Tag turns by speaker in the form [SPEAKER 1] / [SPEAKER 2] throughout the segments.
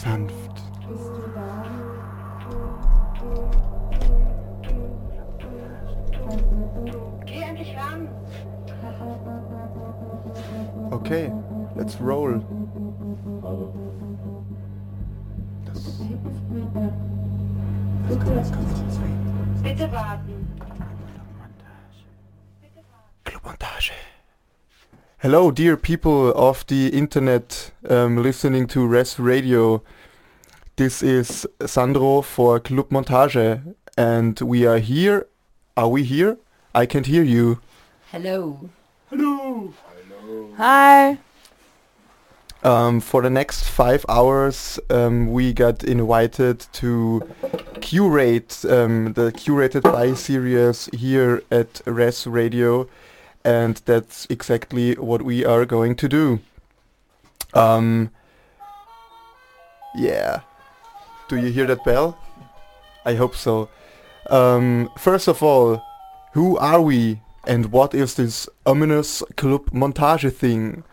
[SPEAKER 1] sanft.
[SPEAKER 2] Geh endlich ran!
[SPEAKER 1] Okay, let's roll.
[SPEAKER 2] Bitte warten.
[SPEAKER 1] Clubmontage. Hello, dear people of the internet listening to Res Radio. This is Sandro for Clubmontage, and we are here. Are we here? I can't hear you.
[SPEAKER 3] Hello.
[SPEAKER 1] Hello.
[SPEAKER 3] Hi.
[SPEAKER 1] For the next 5 hours, we got invited to curate the Curated by series here at Res Radio, and that's exactly what we are going to do. Yeah. Do you hear that bell? I hope so. First of all, who are we and what is this ominous Clubmontage thing?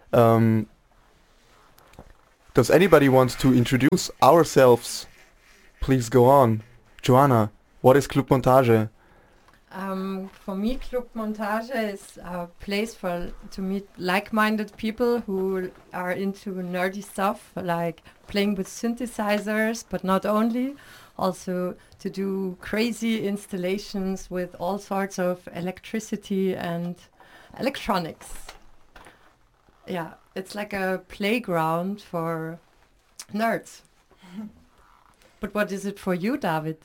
[SPEAKER 1] Does anybody want to introduce ourselves? Please go on. Joanna, what is Clubmontage?
[SPEAKER 3] For me, Clubmontage is a place to meet like-minded people who are into nerdy stuff, like playing with synthesizers, but not only. Also to do crazy installations with all sorts of electricity and electronics. Yeah, it's like a playground for nerds. But what is it for you, David?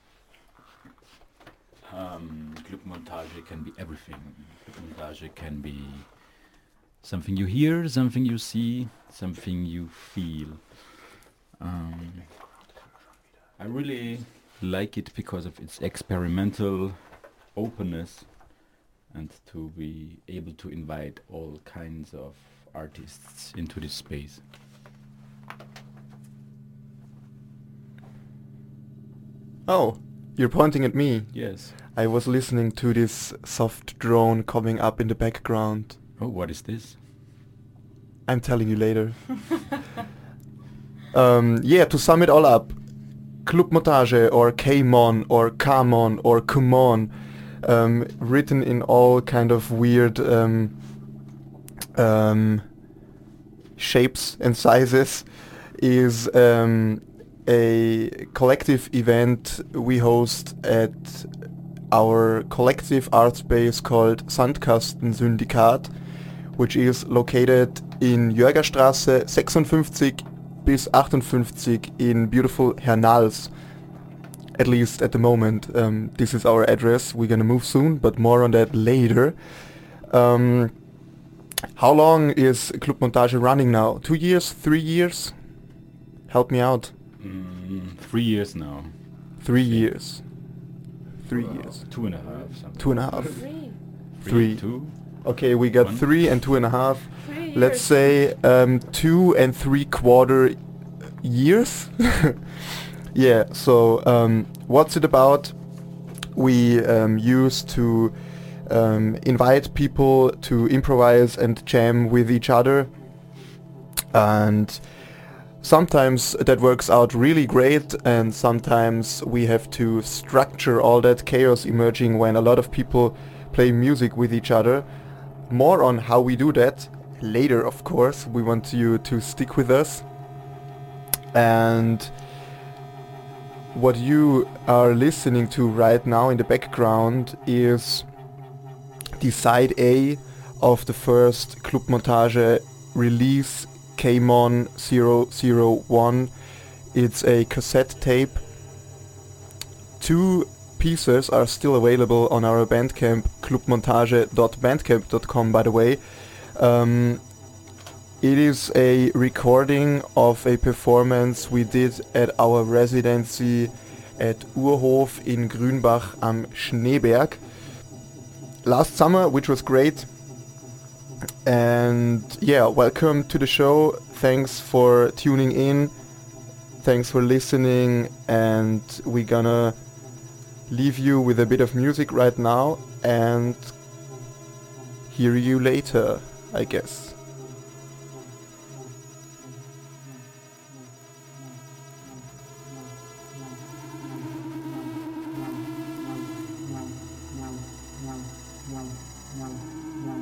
[SPEAKER 4] Clubmontage can be everything. Clubmontage can be something you hear, something you see, something you feel. I really like it because of its experimental openness and to be able to invite all kinds of artists into this space.
[SPEAKER 1] Oh, you're pointing at me.
[SPEAKER 4] Yes.
[SPEAKER 1] I was listening to this soft drone coming up in the background.
[SPEAKER 4] Oh, what is this?
[SPEAKER 1] I'm telling you later. Yeah, to sum it all up, Clubmontage or K-Mon or Kamon or Kumon, written in all kind of weird shapes and sizes, is a collective event we host at our collective art space called Sandkastensyndikat, which is located in Jörgerstraße 56 bis 58 in beautiful Hernals. At least at the moment, this is our address. We're gonna move soon, but more on that later. How long is Clubmontage running now? 2 years? 3 years? Help me out.
[SPEAKER 4] 3 years now.
[SPEAKER 1] 3 years. 3 years.
[SPEAKER 4] 2.5 something.
[SPEAKER 1] 2.5.
[SPEAKER 4] Three,
[SPEAKER 1] 3.
[SPEAKER 4] 2.
[SPEAKER 1] Okay, we got
[SPEAKER 4] 1.
[SPEAKER 1] 3 and 2.5. Let's say 2 and 3/4 years. Yeah. So what's it about? We used to invite people to improvise and jam with each other, and sometimes that works out really great, and sometimes we have to structure all that chaos emerging when a lot of people play music with each other. More on how we do that later, of course. We want you to stick with us. And what you are listening to right now in the background is the side A of the first Clubmontage release, K-Mon 001. It's a cassette tape. 2 pieces are still available on our Bandcamp, clubmontage.bandcamp.com, by the way. It is a recording of a performance we did at our residency at Urhof in Grünbach am Schneeberg last summer, which was great. And yeah, welcome to the show. Thanks for tuning in. Thanks for listening, and we're gonna leave you with a bit of music right now and hear you later, I guess.